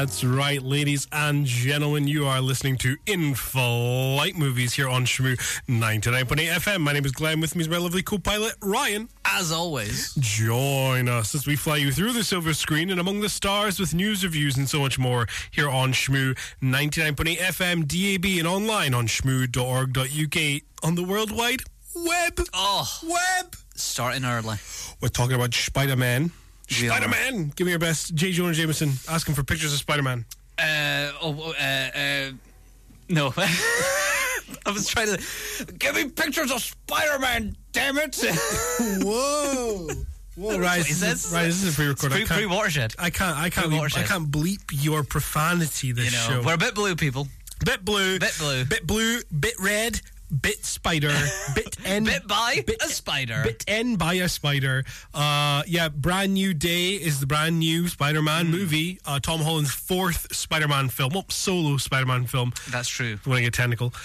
That's right, ladies and gentlemen. You are listening to In Flight Movies here on Shmoo 99.8 FM. My name is Glenn. With me is my lovely co-pilot, Ryan. As always, join us as we fly you through the silver screen and among the stars with news, reviews, and so much more here on Shmoo 99.8 FM, DAB, and online on shmoo.org.uk on the World Wide Web. Web! Starting early. We're talking about Spider-Man. Spider-Man! Give me your best. J. Jonah Jameson asking for pictures of Spider-Man. No. I was trying to... Give me pictures of Spider-Man, damn it! Whoa! Whoa, Rise, this is a pre-record. Pre-watershed. I can't bleep your profanity this show. We're a bit blue, people. Bit blue. Bit red. Bit spider, bit N, bit by a spider, bit N by a spider. Brand New Day is the brand new Spider-Man movie. Tom Holland's fourth Spider-Man film, solo Spider-Man film. That's true. If you want to get technical.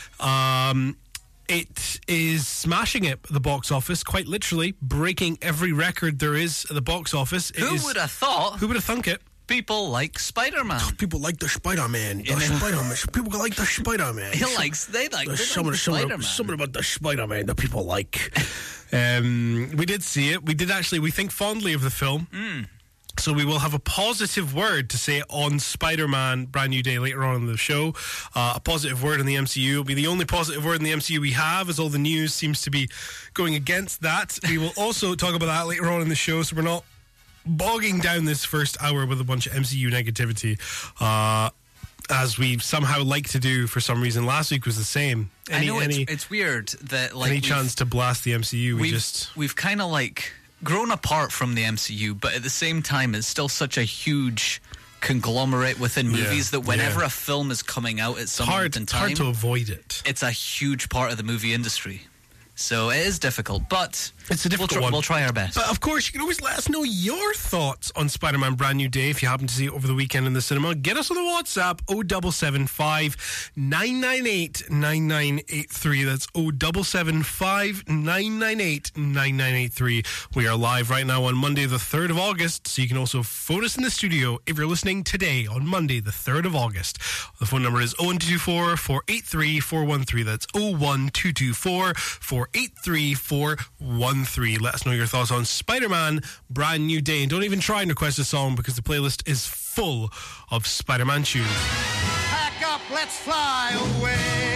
It is smashing it at the box office, quite literally breaking every record there is at the box office. Who would have thought? Who would have thunk it? People like Spider-Man. People like the Spider-Man. Spider-Man. People like the Spider-Man. They like Spider-Man. Something about the Spider-Man that people like. We did see it. We think fondly of the film. So we will have a positive word to say on Spider-Man Brand New Day later on in the show. A positive word in the MCU. It'll be the only positive word in the MCU we have, as all the news seems to be going against that. We will also talk about that later on in the show, so we're not bogging down this first hour with a bunch of MCU negativity, as we somehow like to do for some reason. Last week was the same. It's weird that any chance to blast the MCU, we've kind of like grown apart from the MCU, but at the same time, it's still such a huge conglomerate within movies that whenever a film is coming out at some point in time, it's hard to avoid it. It's a huge part of the movie industry. So it is difficult, but it's a difficult one. We'll try our best. But of course, you can always let us know your thoughts on Spider-Man Brand New Day if you happen to see it over the weekend in the cinema. Get us on the WhatsApp 0775 998 9983. That's 0775 998 9983. We are live right now on Monday, the 3rd of August. So you can also phone us in the studio if you're listening today on Monday, the 3rd of August. The phone number is 01224 483 413. That's 01224 483 413. Let us know your thoughts on Spider-Man Brand New Day. And don't even try and request a song because the playlist is full of Spider-Man tunes. Pack up, let's fly away.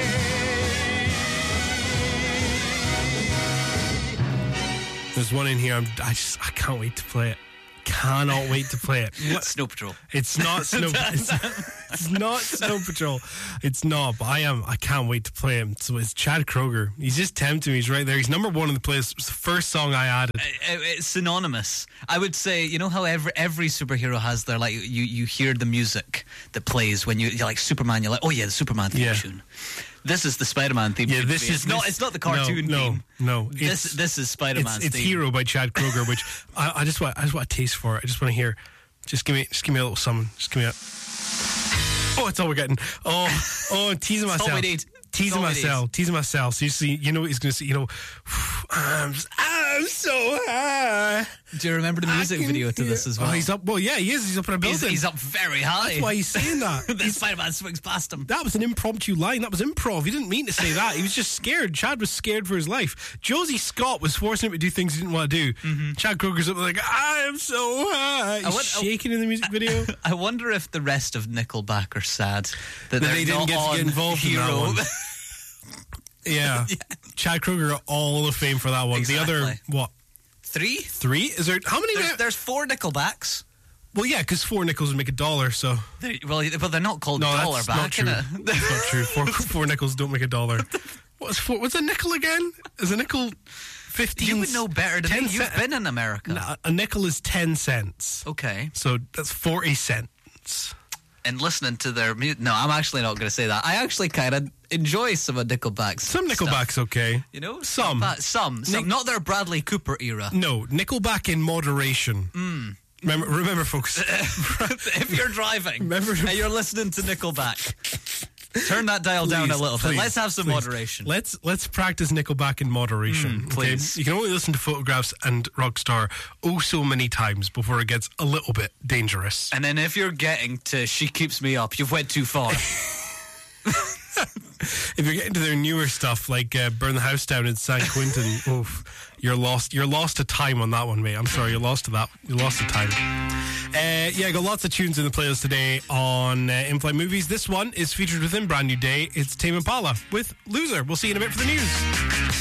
There's one in here. I can't wait to play it. Cannot wait to play it. Snow Patrol. It's not Snow. It's not Snow Patrol. It's not. But I can't wait to play him. So it's Chad Kroeger. He's just tempting me. He's right there. He's number one in the playlist. It was the first song I added. It's synonymous. I would say, you know how every superhero has their, like, you hear the music that plays when you're like Superman. You're like, oh yeah, the Superman theme tune. This is the Spider-Man theme. Yeah, it's not the cartoon theme. No. This is Spider-Man's theme. It's Hero by Chad Kroeger, which I just want a taste for it. I just want to hear. Just give me a little something. Just give me a. Oh, it's all we're getting. Oh, teasing myself. All we need. Teasing myself. So you know what he's going to say. I'm so high. Do you remember the music video to this as well? Oh, he's up. Well, yeah, he is. He's up in a building. He's up very high. That's why he's saying that. The Spider-Man swings past him. That was an impromptu line. That was improv. He didn't mean to say that. He was just scared. Chad was scared for his life. Josie Scott was forcing him to do things he didn't want to do. Mm-hmm. Chad Kroeger's up like, I am so high. He's shaking in the music video. I wonder if the rest of Nickelback are sad that they didn't get to get involved in that one. Yeah. Chad Kroeger got all the fame for that one. Exactly. The other, what? Three? Is there, how many? There's 4 Nickelbacks. Well, yeah, because 4 nickels would make $1, so. But they're not called dollar back, not true. innit? That's not true. Four nickels don't make $1. What's a nickel again? Is a nickel 15? You would know better than me. You've been in America. No, a nickel is 10 cents. Okay. So that's 40 cents. And listening to their music. No, I'm actually not going to say that. I actually kind of enjoy some of Nickelback's Some Nickelback's stuff. Okay. You know? Some. Not their Bradley Cooper era. No, Nickelback in moderation. Remember folks. If you're driving and you're listening to Nickelback, Turn that dial down a little bit. Please, Let's have some moderation. Let's practice Nickelback in moderation. Please. Okay? You can only listen to Photographs and Rockstar so many times before it gets a little bit dangerous. And then if you're getting to She Keeps Me Up, you've went too far. If you're getting to their newer stuff like Burn the House Down in San Quentin, you're lost. You're lost to time on that one, mate. I'm sorry, you're lost to that. You're lost to time. Got lots of tunes in the playlist today on In-Flight Movies. This one is featured within Brand New Day. It's Tame Impala with Loser. We'll see you in a bit for the news.